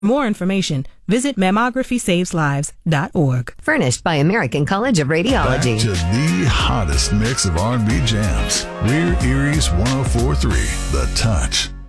For more information, visit MammographySavesLives.org. Furnished by American College of Radiology. Back to the hottest mix of R&B jams. We're Erie's 104.3, The Touch.